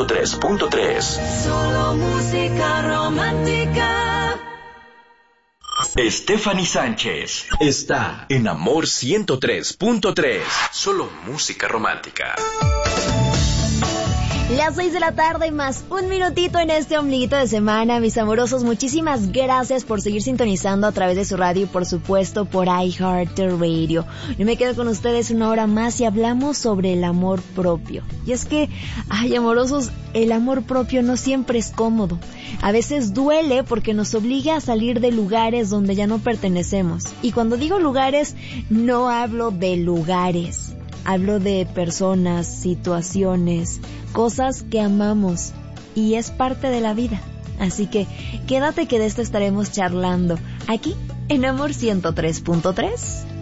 103.3. Solo música romántica. Stephanie Sánchez está en Amor 103.3. Solo música romántica. Las 6 de la tarde más un minutito en este ombliguito de semana, mis amorosos. Muchísimas gracias por seguir sintonizando a través de su radio y por supuesto por iHeartRadio. Yo me quedo con ustedes una hora más y hablamos sobre el amor propio. Y es que, amorosos, el amor propio no siempre es cómodo. A veces duele porque nos obliga a salir de lugares donde ya no pertenecemos. Y cuando digo lugares, no hablo de lugares. Hablo de personas, situaciones, cosas que amamos y es parte de la vida. Así que quédate que de esto estaremos charlando aquí en Amor 103.3.